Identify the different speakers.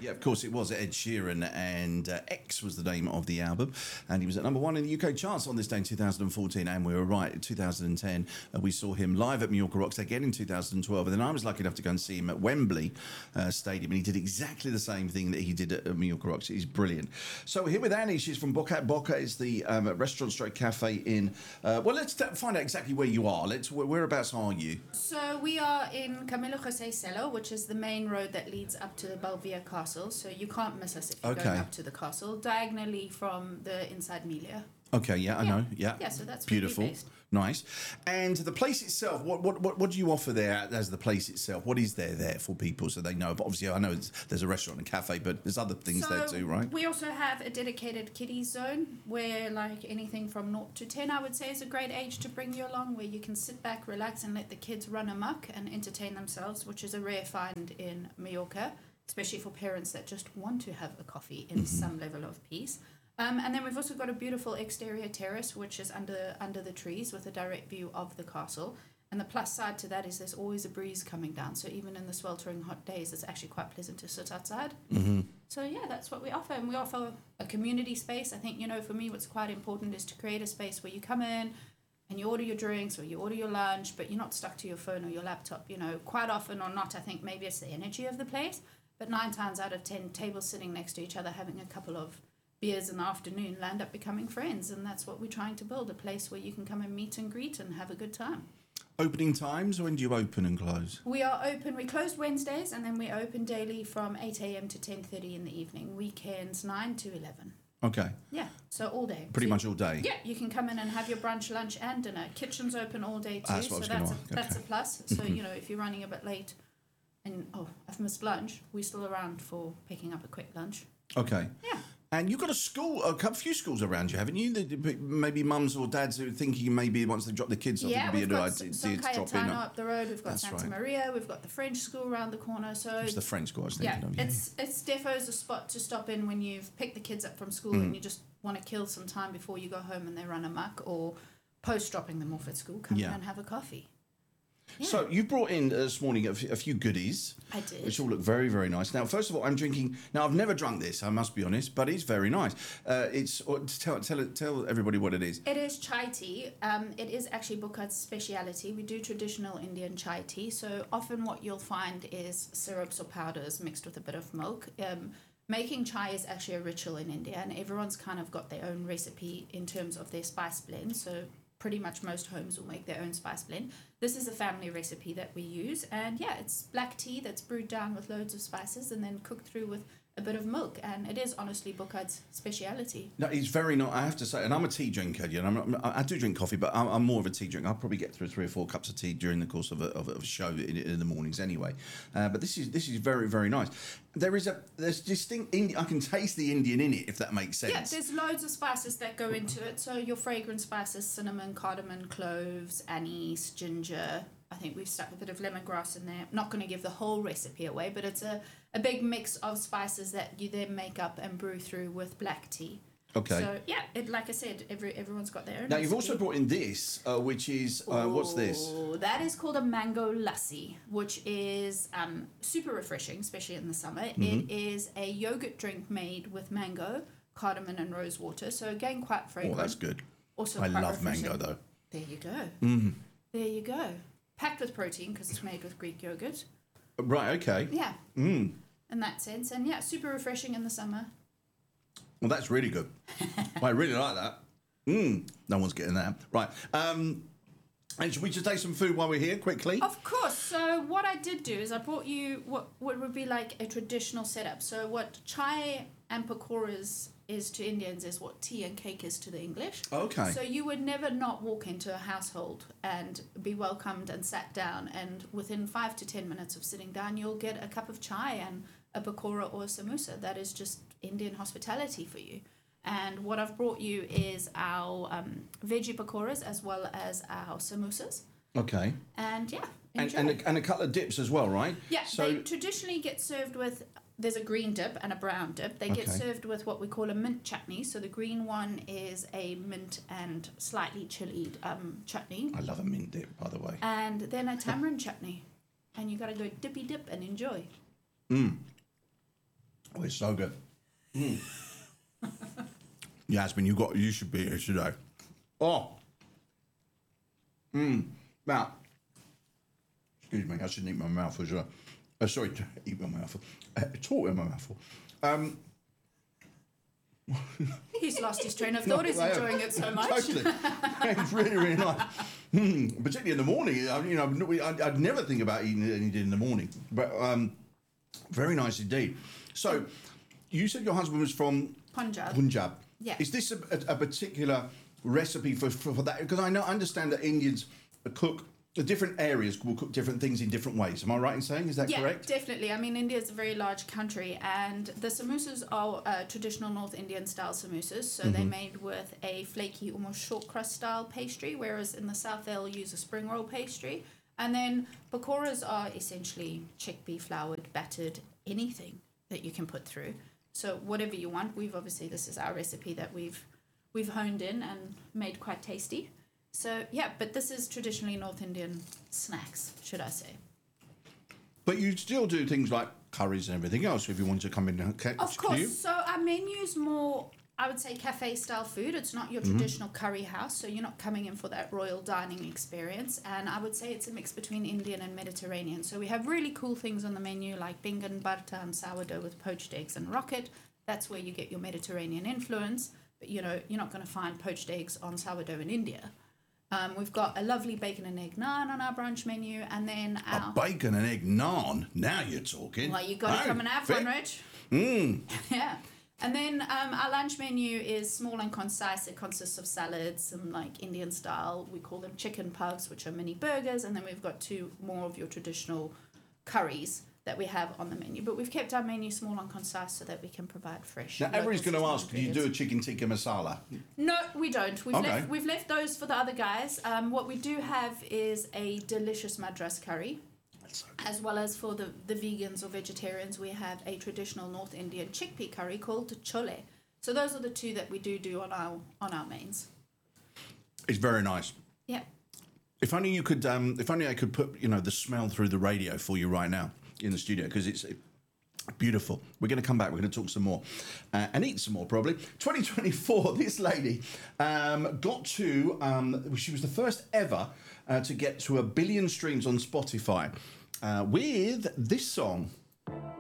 Speaker 1: Yeah, of course it was. Ed Sheeran, and X was the name of the album, and he was at number one in the UK charts on this day in 2014, and we were right. In 2010, we saw him live at Mallorca Rocks again in 2012, and then I was lucky enough to go and see him at Wembley Stadium, and he did exactly the same thing that he did at Mallorca Rocks. He's brilliant. So we're here with Annie. She's from Bocat. Bocat is the restaurant stroke cafe in... well, let's find out exactly where you are. Whereabouts are you?
Speaker 2: So we are in Camilo José Celo, which is the main road that leads up to the Belvia Castle. So you can't miss us if you're going up to the castle, diagonally from the inside Melia.
Speaker 1: Okay, yeah, I know. Yeah,
Speaker 2: yeah. So that's
Speaker 1: beautiful,
Speaker 2: based.
Speaker 1: Nice. And the place itself, what do you offer there as the place itself? What is there for people so they know? But obviously, I know there's a restaurant and cafe, but there's other things there too, right?
Speaker 2: We also have a dedicated kiddies zone where, like, anything from 0 to 10, I would say, is a great age to bring you along, where you can sit back, relax, and let the kids run amok and entertain themselves, which is a rare find in Mallorca, especially for parents that just want to have a coffee in some level of peace. And then we've also got a beautiful exterior terrace, which is under the trees with a direct view of the castle. And the plus side to that is there's always a breeze coming down. So even in the sweltering hot days, it's actually quite pleasant to sit outside. Mm-hmm. So, yeah, that's what we offer. And we offer a community space. I think, for me, what's quite important is to create a space where you come in and you order your drinks or you order your lunch, but you're not stuck to your phone or your laptop. Quite often or not, I think maybe it's the energy of the place. But 9 times out of 10, tables sitting next to each other having a couple of beers in the afternoon land up becoming friends, and that's what we're trying to build, a place where you can come and meet and greet and have a good time.
Speaker 1: Opening times, when do you open and close?
Speaker 2: We are open, we close Wednesdays, and then we open daily from 8 a.m. to 10:30 in the evening, weekends 9 to 11.
Speaker 1: Okay.
Speaker 2: Yeah, so all day.
Speaker 1: Pretty much all day?
Speaker 2: Yeah, you can come in and have your brunch, lunch and dinner. Kitchen's open all day too,
Speaker 1: that's what
Speaker 2: that's a plus. So, if you're running a bit late and, I've missed lunch, we're still around for picking up a quick lunch.
Speaker 1: Okay.
Speaker 2: Yeah.
Speaker 1: And you've got a few schools around you, haven't you? Maybe mums or dads who are thinking maybe once they drop the kids off, it would be a good idea to drop in.
Speaker 2: Up the road, we've got Santa Maria, we've got the French school around the corner. So
Speaker 1: it's the French school I was thinking of.
Speaker 2: Yeah, it's defo's a spot to stop in when you've picked the kids up from school and you just want to kill some time before you go home and they run amok, or post dropping them off at school, come in and have a coffee. Yeah.
Speaker 1: So you brought in this morning a few goodies.
Speaker 2: I did.
Speaker 1: Which all look very, very nice. Now, first of all, I'm drinking... Now, I've never drunk this, I must be honest, but it's very nice. Tell everybody what it is.
Speaker 2: It is chai tea. It is actually Bocat's speciality. We do traditional Indian chai tea. So often what you'll find is syrups or powders mixed with a bit of milk. Making chai is actually a ritual in India, and everyone's kind of got their own recipe in terms of their spice blend. So pretty much most homes will make their own spice blend. This is a family recipe that we use, and it's black tea that's brewed down with loads of spices and then cooked through with a bit of milk, and it is honestly Bocat's speciality.
Speaker 1: No, it's very nice, I have to say, and I'm a tea drinker, I do drink coffee, but I'm more of a tea drinker. I'll probably get through 3 or 4 cups of tea during the course of a show in the mornings anyway. But this is very, very nice. There's distinct, I can taste the Indian in it, if that makes sense.
Speaker 2: Yeah, there's loads of spices that go into it. So your fragrant spices, cinnamon, cardamom, cloves, anise, ginger. I think we've stuck a bit of lemongrass in there. I'm not going to give the whole recipe away, but it's a big mix of spices that you then make up and brew through with black tea.
Speaker 1: Okay.
Speaker 2: So, like I said, everyone's got their own
Speaker 1: Now,
Speaker 2: recipe.
Speaker 1: You've also brought in this, which is, what's this?
Speaker 2: That is called a mango lassi, which is super refreshing, especially in the summer. Mm-hmm. It is a yogurt drink made with mango, cardamom, and rose water. So, again, quite fragrant.
Speaker 1: Oh, that's good.
Speaker 2: Also,
Speaker 1: I
Speaker 2: quite
Speaker 1: love
Speaker 2: refreshing.
Speaker 1: mango, though.
Speaker 2: There you go.
Speaker 1: Mm.
Speaker 2: There you go. Packed with protein because it's made with Greek yogurt.
Speaker 1: Right, okay.
Speaker 2: Yeah.
Speaker 1: Mm.
Speaker 2: In that sense. And super refreshing in the summer.
Speaker 1: Well, that's really good. I really like that. No one's getting that. Right. And should we just take some food while we're here, quickly?
Speaker 2: Of course. So what I did do is I brought you what would be like a traditional setup. So what chai and pakoras is to Indians is what tea and cake is to the English.
Speaker 1: Okay.
Speaker 2: So you would never not walk into a household and be welcomed and sat down, and within 5 to 10 minutes of sitting down, you'll get a cup of chai and a pakora or a samosa. That is just Indian hospitality for you. And what I've brought you is our veggie pakoras as well as our samosas.
Speaker 1: Okay.
Speaker 2: And
Speaker 1: enjoy. And a couple of dips as well, right?
Speaker 2: Yeah, so they traditionally get served with, there's a green dip and a brown dip. They get served with what we call a mint chutney. So the green one is a mint and slightly chilied chutney.
Speaker 1: I love a mint dip, by the way.
Speaker 2: And then a tamarind chutney. And you got to go dippy dip and enjoy.
Speaker 1: Oh, it's so good. Yasmin, you should be here today. Oh. Now, excuse me, I shouldn't eat my mouth as well. Sorry, to eat my mouth. Talk in my mouth.
Speaker 2: He's lost his train of thought. He's enjoying it so much.
Speaker 1: Totally. It's really, really nice. Particularly in the morning. I'd never think about eating anything in the morning. But very nice indeed. So, you said your husband was from Punjab.
Speaker 2: Yeah.
Speaker 1: Is this a particular recipe for that? Because I understand that Indians cook. The different areas will cook different things in different ways. Am I right in saying? Is that correct?
Speaker 2: Yeah, definitely. I mean, India is a very large country, and the samosas are traditional North Indian style samosas. So they're made with a flaky, almost short crust style pastry, whereas in the south they'll use a spring roll pastry. And then pakoras are essentially chickpea floured, battered, anything that you can put through. So whatever you want. This is our recipe that we've honed in and made quite tasty. So, yeah, but this is traditionally North Indian snacks, should I say.
Speaker 1: But you still do things like curries and everything else if you want to come in and catch.
Speaker 2: Of course. So our menu's more, I would say, cafe-style food. It's not your traditional curry house, so you're not coming in for that royal dining experience. And I would say it's a mix between Indian and Mediterranean. So we have really cool things on the menu like bingan bharta and sourdough with poached eggs and rocket. That's where you get your Mediterranean influence. But, you're not going to find poached eggs on sourdough in India. We've got a lovely bacon and egg naan on our brunch menu, and then
Speaker 1: a bacon and egg naan. Now you're talking.
Speaker 2: Well, you got to come and have one, Rich. Yeah. And then our lunch menu is small and concise. It consists of salads, some like Indian style. We call them chicken pugs, which are mini burgers, and then we've got 2 more of your traditional curries that we have on the menu. But we've kept our menu small and concise so that we can provide fresh.
Speaker 1: Now, everybody's going to ask, do you do a chicken tikka masala?
Speaker 2: No, we don't. We've left those for the other guys. What we do have is a delicious madras curry. As well as for the vegans or vegetarians, we have a traditional North Indian chickpea curry called chole. So those are the 2 that we do on our mains.
Speaker 1: It's very nice.
Speaker 2: Yeah.
Speaker 1: If only you could. If only I could put the smell through the radio for you right now in the studio, because it's beautiful. We're going to come back. We're going to talk some more and eat some more probably. 2024. This lady got to. She was the first ever to get to 1 billion streams on Spotify with this song.